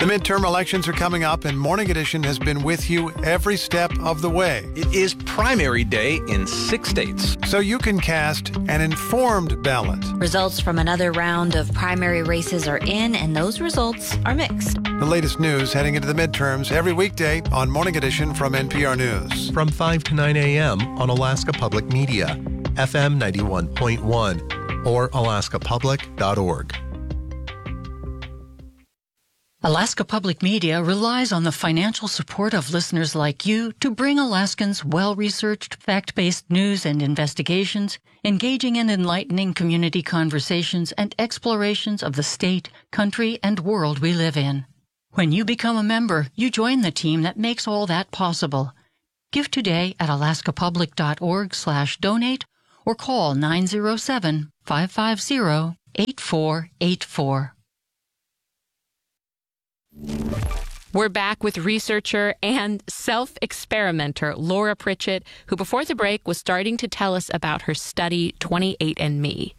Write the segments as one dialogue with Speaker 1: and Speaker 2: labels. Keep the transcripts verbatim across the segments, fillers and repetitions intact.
Speaker 1: midterm elections are coming up, and Morning Edition has been with you every step of the way.
Speaker 2: It is primary day in six states.
Speaker 1: So you can cast an informed ballot.
Speaker 3: Results from another round of primary races are in, and those results are mixed.
Speaker 1: The latest news heading into the midterms every weekday on Morning Edition from N P R News.
Speaker 4: From five to nine a.m. on Alaska Public Media, F M ninety-one point one, or alaska public dot org.
Speaker 5: Alaska Public Media relies on the financial support of listeners like you to bring Alaskans well-researched, fact-based news and investigations, engaging and enlightening community conversations and explorations of the state, country, and world we live in. When you become a member, you join the team that makes all that possible. Give today at alaska public dot org slash donate or call nine oh seven, five five zero, eight four eight four.
Speaker 6: We're back with researcher and self-experimenter Laura Pritchett, who before the break was starting to tell us about her study twenty-eight and me.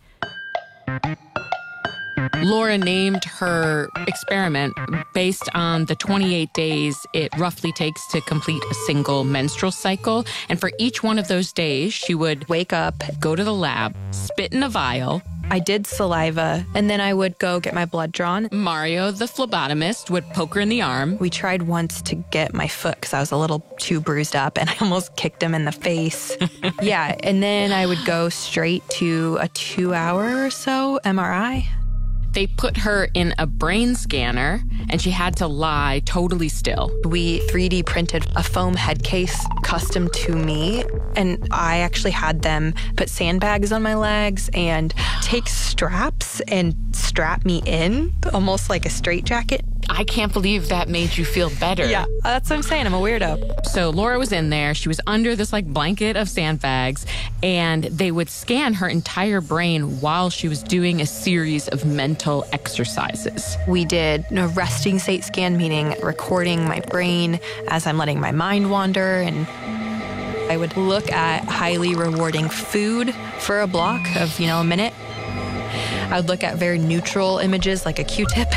Speaker 6: Laura named her experiment based on the twenty-eight days it roughly takes to complete a single menstrual cycle. And for each one of those days, she would wake up, go to the lab, spit in a vial.
Speaker 7: I did saliva, and then I would go get my blood drawn.
Speaker 6: Mario, the phlebotomist, would poke her in the arm.
Speaker 7: We tried once to get my foot because I was a little too bruised up, and I almost kicked him in the face. Yeah, and then I would go straight to a two-hour or so M R I.
Speaker 6: They put her in a brain scanner, and she had to lie totally still.
Speaker 7: We three D printed a foam head case custom to me, and I actually had them put sandbags on my legs and take straps and strap me in, almost like a straitjacket.
Speaker 6: I can't believe that made you feel better.
Speaker 7: Yeah, that's what I'm saying. I'm a weirdo.
Speaker 6: So Laura was in there. She was under this like blanket of sandbags, and they would scan her entire brain while she was doing a series of mental exercises.
Speaker 7: We did a resting state scan, meaning recording my brain as I'm letting my mind wander, and I would look at highly rewarding food for a block of, you know, a minute. I would look at very neutral images like a Q-tip.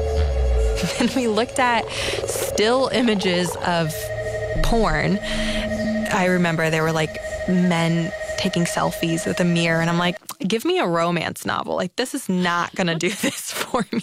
Speaker 7: And we looked at still images of porn. I remember there were like men taking selfies with a mirror, and I'm like, give me a romance novel. Like, this is not going to do this for me.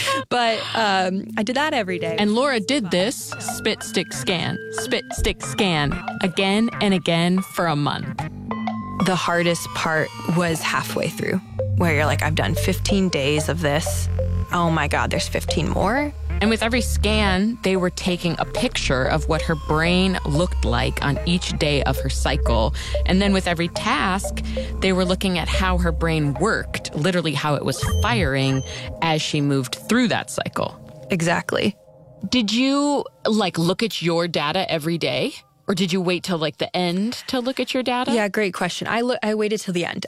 Speaker 7: But um, I did that every day.
Speaker 6: And Laura did this spit, stick, scan, spit, stick, scan again and again for a month.
Speaker 7: The hardest part was halfway through, where you're like, I've done fifteen days of this. Oh my God, there's fifteen more.
Speaker 6: And with every scan, they were taking a picture of what her brain looked like on each day of her cycle. And then with every task, they were looking at how her brain worked, literally how it was firing as she moved through that cycle.
Speaker 7: Exactly.
Speaker 6: Did you, like, look at your data every day? Or did you wait till, like, the end to look at your data?
Speaker 7: Yeah, great question. I, lo- I waited till the end.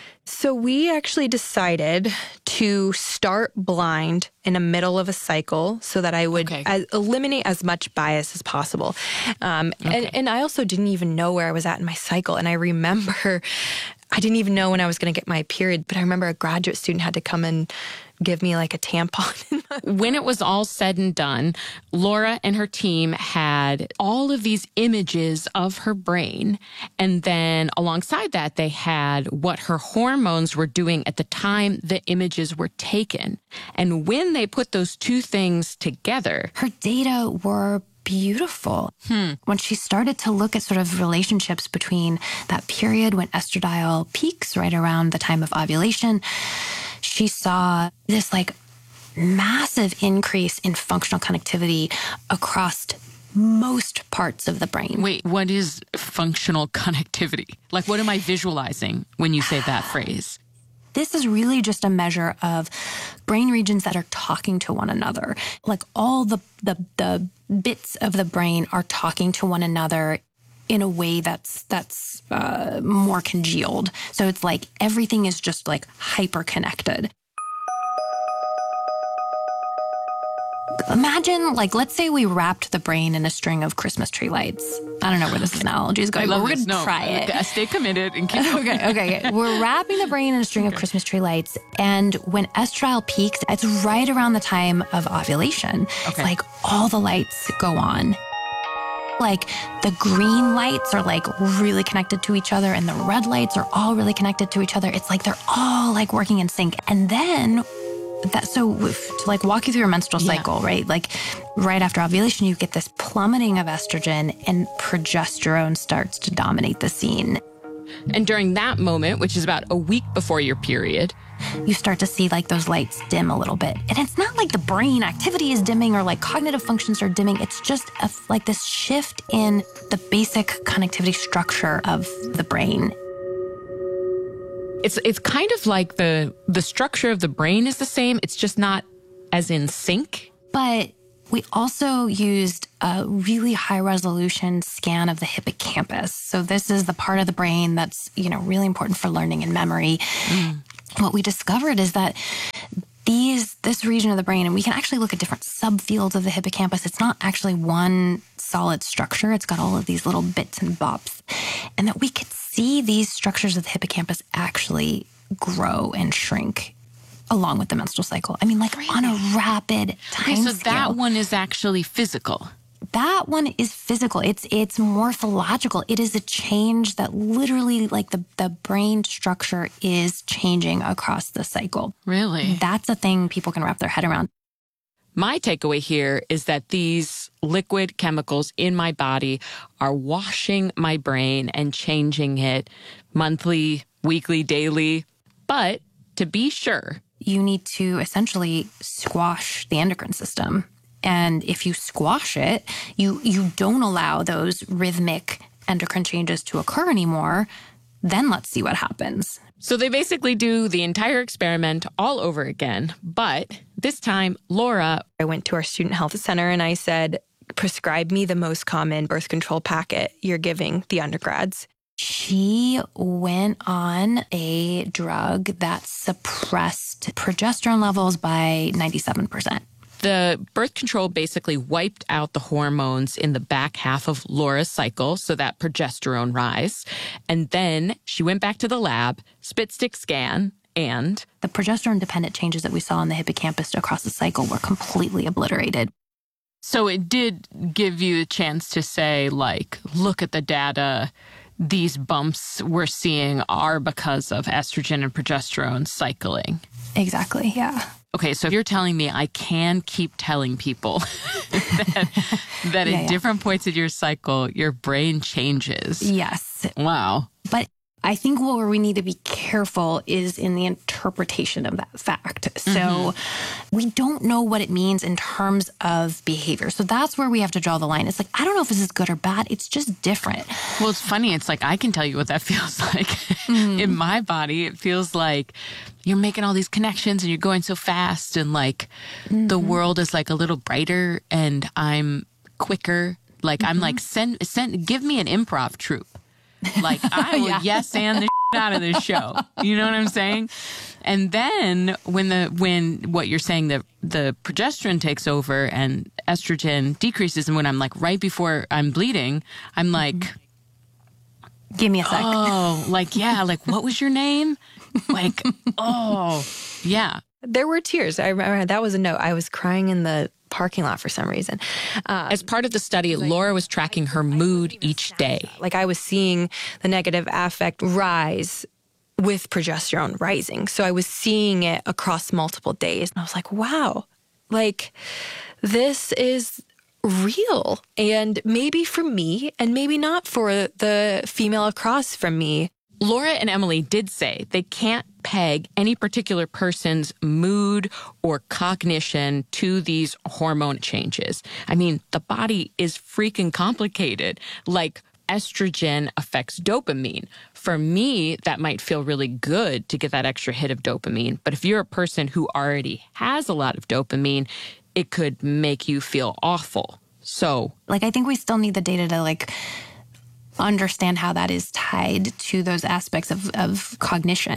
Speaker 7: So we actually decided to start blind in the middle of a cycle so that I would
Speaker 6: okay.
Speaker 7: as, eliminate as much bias as possible. Um,
Speaker 6: okay.
Speaker 7: and, and I also didn't even know where I was at in my cycle. And I remember I didn't even know when I was going to get my period, but I remember a graduate student had to come and give me like a tampon.
Speaker 6: When it was all said and done, Laura and her team had all of these images of her brain. And then alongside that, they had what her hormones were doing at the time the images were taken. And when they put those two things together,
Speaker 8: her data were beautiful.
Speaker 6: Hmm.
Speaker 8: When she started to look at sort of relationships between that period when estradiol peaks right around the time of ovulation, she saw this like massive increase in functional connectivity across most parts of the brain.
Speaker 6: Wait, what is functional connectivity? Like, what am I visualizing when you say that phrase?
Speaker 8: This is really just a measure of brain regions that are talking to one another. Like all the, the, the bits of the brain are talking to one another in a way that's that's uh, more congealed. So it's like everything is just like hyper connected. Imagine, like, let's say we wrapped the brain in a string of Christmas tree lights. I don't know where this analogy is going,
Speaker 6: I love
Speaker 8: but we're
Speaker 6: this.
Speaker 8: going to
Speaker 6: No,
Speaker 8: try it.
Speaker 6: okay, stay committed and keep going.
Speaker 8: okay, okay, okay. We're wrapping the brain in a string of Christmas tree lights, and when estradiol peaks, it's right around the time of ovulation.
Speaker 6: Okay.
Speaker 8: It's like all the lights go on. Like the green lights are like really connected to each other, and the red lights are all really connected to each other. It's like they're all like working in sync. And then that, so if, to like walk you through your menstrual
Speaker 6: Yeah.
Speaker 8: cycle, right? Like right after ovulation, you get this plummeting of estrogen, and progesterone starts to dominate the scene.
Speaker 6: And during that moment, which is about a week before your period,
Speaker 8: you start to see like those lights dim a little bit. And it's not like the brain activity is dimming or like cognitive functions are dimming. It's just a, like this shift in the basic connectivity structure of the brain.
Speaker 6: it's it's kind of like the the structure of the brain is the same. It's just not as in sync.
Speaker 8: But we also used a really high resolution scan of the hippocampus. So this is the part of the brain that's, you know, really important for learning and memory. Mm. What we discovered is that these this region of the brain, and we can actually look at different subfields of the hippocampus. It's not actually one solid structure. It's got all of these little bits and bops. And that we could see these structures of the hippocampus actually grow and shrink along with the menstrual cycle. I mean, like really? On a rapid time
Speaker 6: okay, so
Speaker 8: scale.
Speaker 6: that one is actually physical.
Speaker 8: That one is physical. It's it's morphological. It is a change that literally, like the, the brain structure is changing across the cycle.
Speaker 6: Really?
Speaker 8: That's a thing people can wrap their head around.
Speaker 6: My takeaway here is that these liquid chemicals in my body are washing my brain and changing it monthly, weekly, daily. But to be sure,
Speaker 8: you need to essentially squash the endocrine system. And if you squash it, you you don't allow those rhythmic endocrine changes to occur anymore, then let's see what happens.
Speaker 6: So they basically do the entire experiment all over again. But this time, Laura...
Speaker 7: I went to our student health center and I said, prescribe me the most common birth control packet you're giving the undergrads.
Speaker 8: She went on a drug that suppressed progesterone levels by ninety-seven percent.
Speaker 6: The birth control basically wiped out the hormones in the back half of Laura's cycle, so that progesterone rise. And then she went back to the lab, spit stick scan, and...
Speaker 8: the progesterone-dependent changes that we saw in the hippocampus across the cycle were completely obliterated.
Speaker 6: So it did give you a chance to say, like, look at the data. These bumps we're seeing are because of estrogen and progesterone cycling.
Speaker 8: Exactly, yeah.
Speaker 6: Okay, so you're telling me I can keep telling people that, that
Speaker 8: yeah,
Speaker 6: at
Speaker 8: yeah.
Speaker 6: different points of your cycle, your brain changes.
Speaker 8: Yes.
Speaker 6: Wow.
Speaker 8: But I think where we need to be careful is in the interpretation of that fact. So mm-hmm. we don't know what it means in terms of behavior. So that's where we have to draw the line. It's like, I don't know if this is good or bad. It's just different.
Speaker 6: Well, it's funny. It's like, I can tell you what that feels like. Mm-hmm. In my body, it feels like you're making all these connections and you're going so fast, and like mm-hmm. the world is like a little brighter and I'm quicker. Like mm-hmm. I'm like, send, send, give me an improv troupe. Like, I will yeah. yes and the shit out of this show. You know what I'm saying? And then when the when what you're saying, the the progesterone takes over and estrogen decreases, and when I'm like right before I'm bleeding, I'm like,
Speaker 8: give me a sec.
Speaker 6: Oh, like, yeah, like, what was your name? Like, oh, yeah.
Speaker 7: There were tears. I remember that was a note. I was crying in the parking lot for some reason. Uh,
Speaker 6: As part of the study, Laura was tracking her mood each day.
Speaker 7: Like I was seeing the negative affect rise with progesterone rising. So I was seeing it across multiple days. And I was like, wow, like this is real. And maybe for me and maybe not for the female across from me.
Speaker 6: Laura and Emily did say they can't peg any particular person's mood or cognition to these hormone changes. I mean, the body is freaking complicated. Like, estrogen affects dopamine. For me, that might feel really good to get that extra hit of dopamine. But if you're a person who already has a lot of dopamine, it could make you feel awful. So,
Speaker 8: like, I think we still need the data to, like, understand how that is tied to those aspects of, of cognition.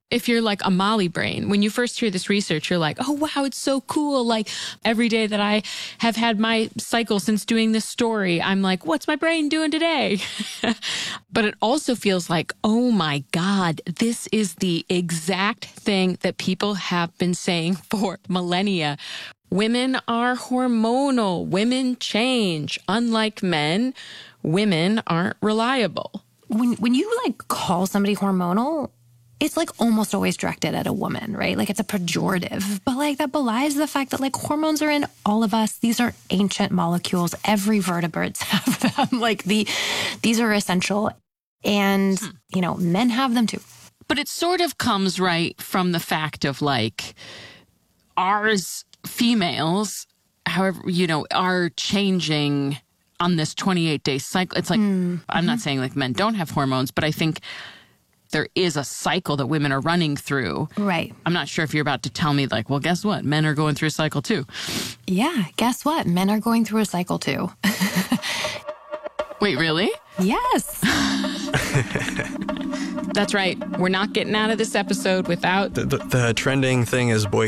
Speaker 6: If you're like a Molly brain, when you first hear this research, you're like, oh, wow, it's so cool. Like every day that I have had my cycle since doing this story, I'm like, what's my brain doing today? But it also feels like, oh my God, this is the exact thing that people have been saying for millennia. Women are hormonal. Women change. Unlike men, women aren't reliable.
Speaker 8: When, when you like call somebody hormonal, it's like almost always directed at a woman, right? Like it's a pejorative, but like that belies the fact that like hormones are in all of us. These are ancient molecules. Every vertebrates have them. Like the, these are essential. And, you know, men have them too.
Speaker 6: But it sort of comes right from the fact of like ours females, however, you know, are changing on this twenty-eight day cycle. It's like, mm-hmm. I'm not saying like men don't have hormones, but I think there is a cycle that women are running through.
Speaker 8: Right.
Speaker 6: I'm not sure if you're about to tell me like, well, guess what? Men are going through a cycle too.
Speaker 8: Yeah, guess what? Men are going through a cycle too.
Speaker 6: Wait, really?
Speaker 8: Yes.
Speaker 6: That's right. We're not getting out of this episode without...
Speaker 9: The, the, the trending thing is boy